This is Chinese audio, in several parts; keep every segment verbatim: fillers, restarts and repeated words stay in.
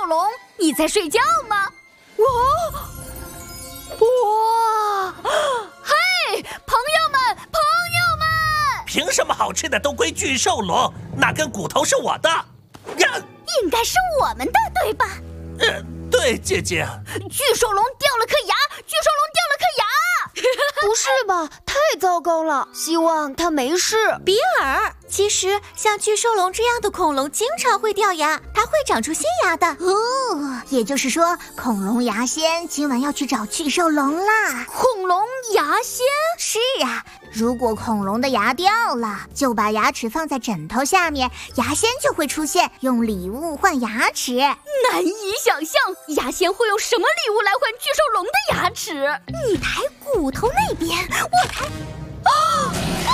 龙，你在睡觉吗？哇哇！嘿，朋友们，朋友们！ 凭什么好吃的都归巨兽龙？那根骨头是我的。呀， 应该是我们的，对吧？ 呃，对，姐姐。 巨兽龙掉了颗牙，巨兽龙掉了颗牙。 不是吧？太糟糕了！希望它没事。 比尔，其实像巨兽龙这样的恐龙经常会掉牙，它会长出新牙的。 哦，也就是说，恐龙牙仙今晚要去找巨兽龙啦。 恐龙牙仙？ 是啊，如果恐龙的牙掉了，就把牙齿放在枕头下面，牙仙就会出现，用礼物换牙齿。 难以想象，牙仙会用什么礼物来换巨兽龙的牙齿？你抬骨头那边，我抬……啊！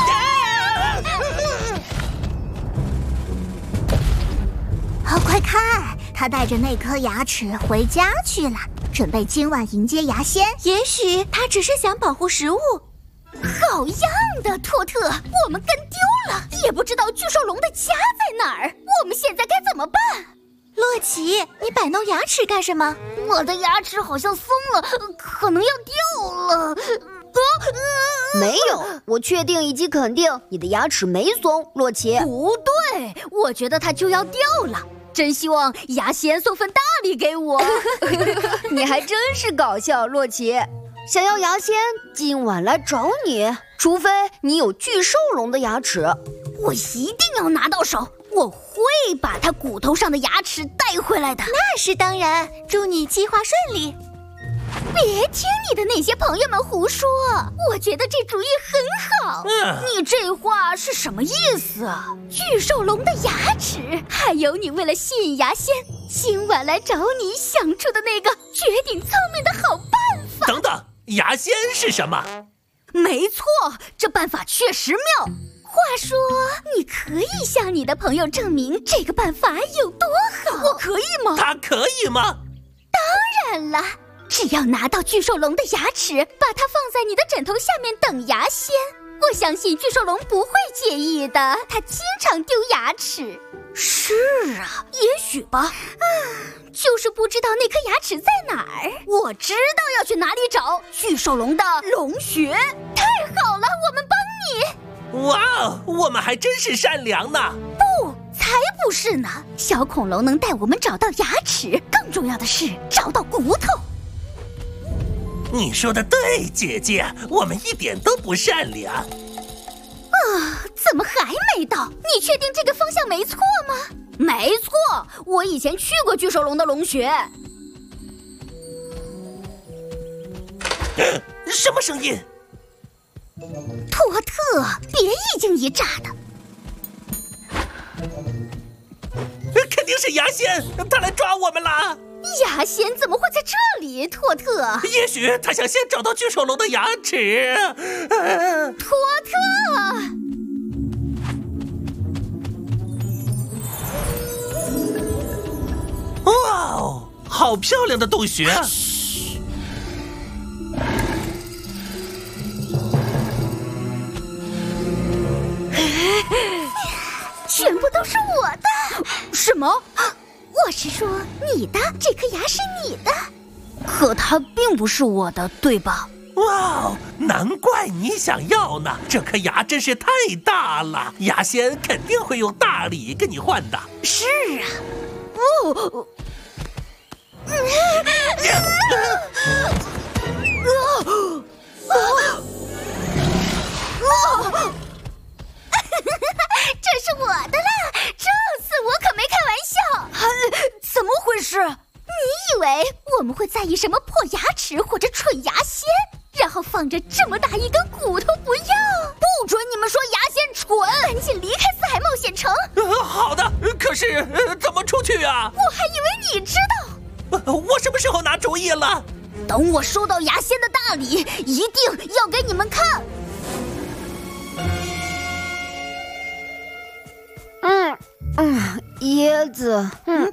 好，快看，他带着那颗牙齿回家去了，准备今晚迎接牙仙。 也许他只是想保护食物。 好样的，托特！我们跟丢了，也不知道巨兽龙的家在哪儿。我们现在该怎么办？ 洛奇，你摆弄牙齿干什么？ 我的牙齿好像松了，可能要掉了。啊呃、没有，我确定以及肯定你的牙齿没松，洛奇。 不对，我觉得它就要掉了。真希望牙仙送份大礼给我。 你还真是搞笑，洛奇。想要牙仙今晚来找你，除非你有巨兽龙的牙齿。 我一定要拿到手，我会把它骨头上的牙齿带回来的。 那是当然，祝你计划顺利。 别听你的那些朋友们胡说，我觉得这主意很好。 嗯、 你这话是什么意思啊？巨兽龙的牙齿，还有你为了吸引牙仙，今晚来找你想出的那个绝顶聪明的好办法。 等等，牙仙是什么？ 没错，这办法确实妙。话说，你可以向你的朋友证明这个办法有多好。我可以吗？ 他可以吗？ 当然了。只要拿到巨兽龙的牙齿，把它放在你的枕头下面等牙仙，我相信巨兽龙不会介意的。它经常丢牙齿。是啊，也许吧。嗯，就是不知道那颗牙齿在哪儿。我知道要去哪里找巨兽龙的龙穴。太好了，我们帮你。 哇，我们还真是善良呢。 不，才不是呢。小恐龙能带我们找到牙齿，更重要的是找到骨头。 你说的对，姐姐，我们一点都不善良。 啊，怎么还没到？你确定这个方向没错吗？没错，我以前去过巨兽龙的龙穴。 什么声音？ 托特，别一惊一乍的。 肯定是牙仙，他来抓我们了。 牙仙怎么会在这里，托特？ 也许他想先找到巨兽龙的牙齿。呃、 托特， 哇哦，好漂亮的洞穴！ 嘘，全部都是我的。什么？我是说，你的这颗牙是你的，可它并不是我的，对吧？ 哇哦，难怪你想要呢！这颗牙真是太大了，牙仙肯定会用大礼跟你换的。 是啊，哦，嗯这是我的啦！这次我可没开玩笑。怎么回事？你以为我们会在意什么破牙齿或者蠢牙仙，然后放着这么大一根骨头不要？不准你们说牙仙蠢！赶紧离开四海冒险城！ 呃、好的，可是、呃、怎么出去啊？ 我还以为你知道。 呃、我什么时候拿主意了？ 等我收到牙仙的大礼，一定要给你们看。 嗯嗯，椰子，嗯，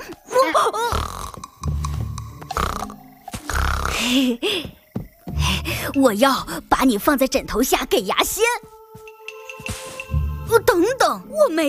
我要把你放在枕头下给牙仙。等等，我没